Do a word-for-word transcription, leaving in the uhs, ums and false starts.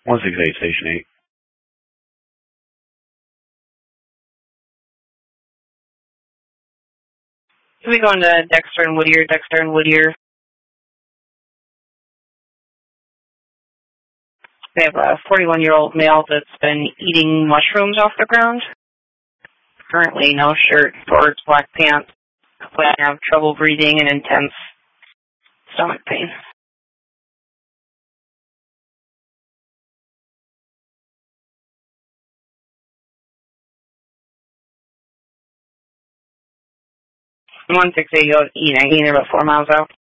one six eight, Station eight. We go into Dexter and Whittier, Dexter and Whittier. We have a forty-one-year-old male that's been eating mushrooms off the ground. Currently no shirt, shorts, black pants. We have trouble breathing and intense stomach pain. one six eight, E nineteen, they're about four miles out.